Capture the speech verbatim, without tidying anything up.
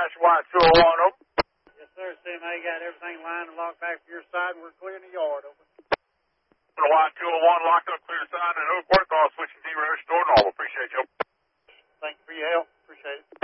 Apache White two oh one, over. Yes, sir, C M A. Got everything lined and locked back to your side, and we're clearing the yard, over. White two oh one, locked up, clear side, and Oak Work, all switching zero, restored normal. Appreciate you. Thank you for your help. Appreciate it.